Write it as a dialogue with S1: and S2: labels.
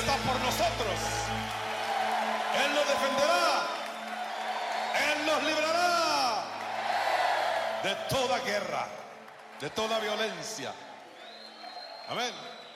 S1: está por nosotros. Él nos defenderá. Él nos librará de toda guerra, de toda violencia. Amén.